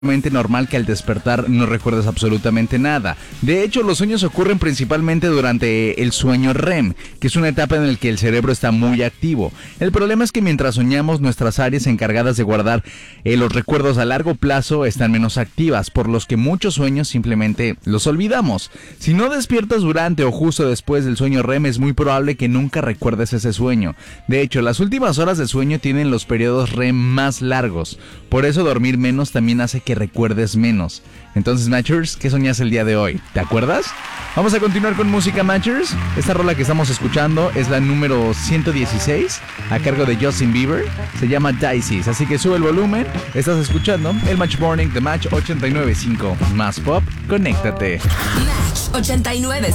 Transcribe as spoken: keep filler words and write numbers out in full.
normal que al despertar no recuerdes absolutamente nada. De hecho, los sueños ocurren principalmente durante el sueño R E M, que es una etapa en la que el cerebro está muy activo. El problema es que mientras soñamos, nuestras áreas encargadas de guardar eh, los recuerdos a largo plazo están menos activas, por los que muchos sueños simplemente los olvidamos. Si no despiertas durante o justo después del sueño R E M, es muy probable que nunca recuerdes ese sueño. De hecho, las últimas horas de sueño tienen los periodos R E M más largos. Por eso dormir menos también hace que recuerdes menos. Entonces, Matchers, ¿qué soñas el día de hoy? ¿Te acuerdas? Vamos a continuar con música, Matchers. Esta rola que estamos escuchando es la número ciento dieciséis, a cargo de Justin Bieber. Se llama Daisies, así que sube el volumen. Estás escuchando el Match Morning de Match ochenta y nueve punto cinco. Más pop, conéctate. Match ochenta y nueve.